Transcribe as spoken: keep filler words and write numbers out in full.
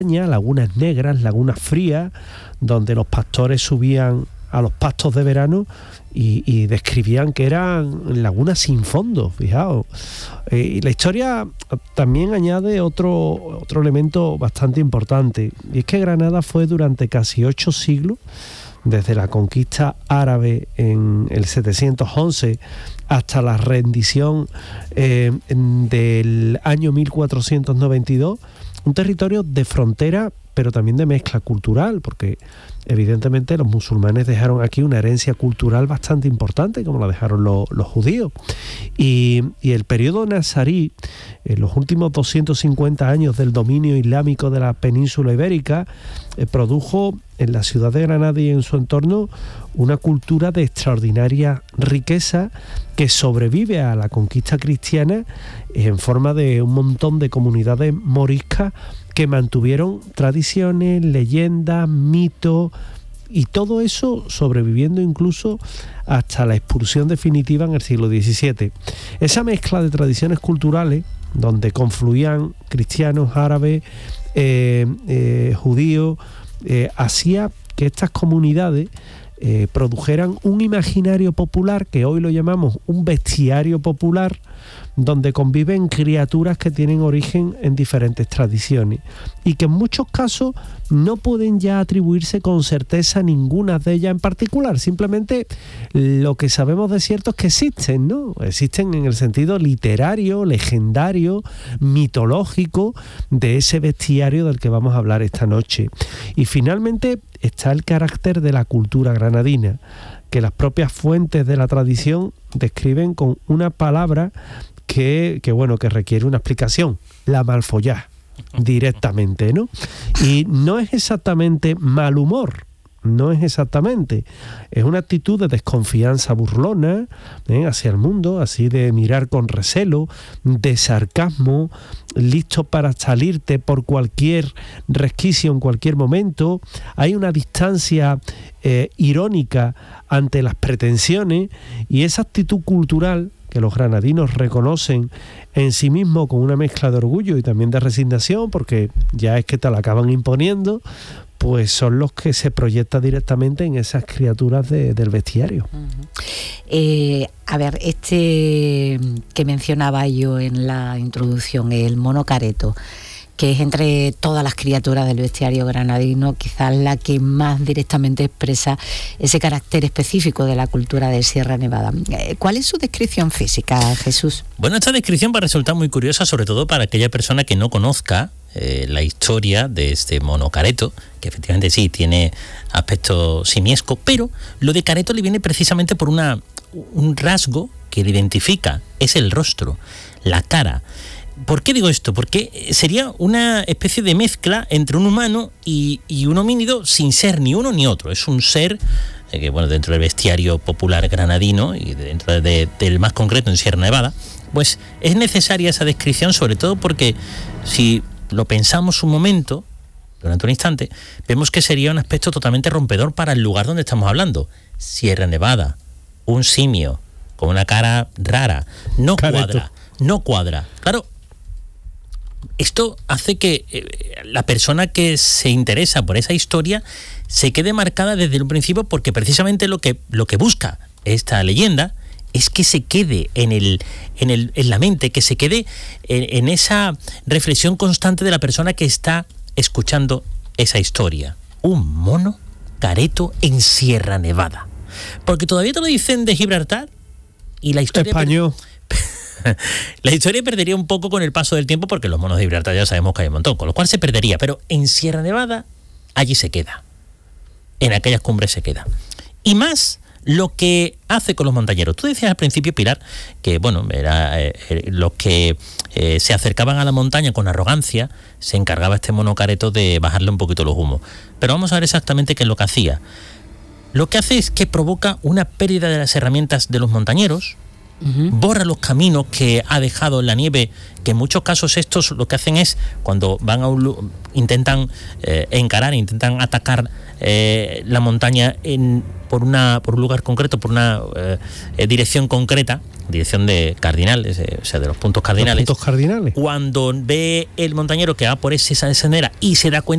lagunas negras, lagunas frías, donde los pastores subían a los pastos de verano y, y describían que eran lagunas sin fondo, fijaos. Eh, y la historia también añade otro, otro elemento bastante importante, y es que Granada fue durante casi ocho siglos, desde la conquista árabe en el setecientos once hasta la rendición eh, del año mil cuatrocientos noventa y dos, un territorio de frontera, pero también de mezcla cultural, porque evidentemente los musulmanes dejaron aquí una herencia cultural bastante importante, como la dejaron lo, los judíos. Y, y el periodo nazarí, en los últimos doscientos cincuenta años del dominio islámico de la península ibérica, eh, produjo en la ciudad de Granada y en su entorno una cultura de extraordinaria riqueza que sobrevive a la conquista cristiana en forma de un montón de comunidades moriscas que mantuvieron tradiciones, leyendas, mitos, y todo eso sobreviviendo incluso hasta la expulsión definitiva en el siglo diecisiete. Esa mezcla de tradiciones culturales, donde confluían cristianos, árabes, eh, eh, judíos, eh, hacía que estas comunidades eh, produjeran un imaginario popular, que hoy lo llamamos un bestiario popular, donde conviven criaturas que tienen origen en diferentes tradiciones y que en muchos casos no pueden ya atribuirse con certeza ninguna de ellas en particular. Simplemente lo que sabemos de cierto es que existen, ¿no? Existen en el sentido literario, legendario, mitológico de ese bestiario del que vamos a hablar esta noche. Y finalmente está el carácter de la cultura granadina, que las propias fuentes de la tradición describen con una palabra que, que bueno, que requiere una explicación: la malfollá, directamente, ¿no? Y no es exactamente mal humor, no es exactamente, es una actitud de desconfianza burlona, ¿eh?, hacia el mundo, así de mirar con recelo, de sarcasmo, listo para salirte por cualquier resquicio en cualquier momento. Hay una distancia eh, irónica ante las pretensiones, y esa actitud cultural que los granadinos reconocen en sí mismos con una mezcla de orgullo y también de resignación, porque ya es que te la acaban imponiendo, pues son los que se proyectan directamente en esas criaturas de, del bestiario. Uh-huh. Eh, a ver, este que mencionaba yo en la introducción, el mono careto, que es entre todas las criaturas del bestiario granadino quizás la que más directamente expresa ese carácter específico de la cultura de Sierra Nevada. ¿Cuál es su descripción física, Jesús? Bueno, esta descripción va a resultar muy curiosa, sobre todo para aquella persona que no conozca eh, la historia de este mono careto, que efectivamente sí tiene aspecto simiesco, pero lo de careto le viene precisamente por una, un rasgo que le identifica, es el rostro, la cara. ¿Por qué digo esto? Porque sería una especie de mezcla entre un humano y, y un homínido sin ser ni uno ni otro. Es un ser eh, que, bueno, dentro del bestiario popular granadino y dentro de, del más concreto en Sierra Nevada, pues es necesaria esa descripción, sobre todo porque si lo pensamos un momento, durante un instante, vemos que sería un aspecto totalmente rompedor para el lugar donde estamos hablando. Sierra Nevada, un simio con una cara rara, no Careto. cuadra, no cuadra. Claro, esto hace que eh, la persona que se interesa por esa historia se quede marcada desde el principio, porque precisamente lo que, lo que busca esta leyenda es que se quede en, el, en, el, en la mente, que se quede en, en esa reflexión constante de la persona que está escuchando esa historia. Un mono careto en Sierra Nevada. Porque todavía te lo dicen de Gibraltar y la historia... Español. La historia perdería un poco con el paso del tiempo, porque los monos de Gibraltar ya sabemos que hay un montón, con lo cual se perdería, pero en Sierra Nevada allí se queda, en aquellas cumbres se queda. Y más lo que hace con los montañeros. Tú decías al principio, Pilar, que bueno, era eh, los que eh, se acercaban a la montaña con arrogancia, se encargaba este mono careto de bajarle un poquito los humos. Pero vamos a ver exactamente qué es lo que hacía. Lo que hace es que provoca una pérdida de las herramientas de los montañeros, Uh-huh. borra los caminos que ha dejado en la nieve, que en muchos casos estos lo que hacen es, cuando van a un, intentan eh, encarar, intentan atacar eh, la montaña en, por una por un lugar concreto, por una eh, dirección concreta, dirección de cardinales, eh, o sea, de los puntos cardinales. Los puntos cardinales. Cuando ve el montañero que va por esa sendera y se da cuenta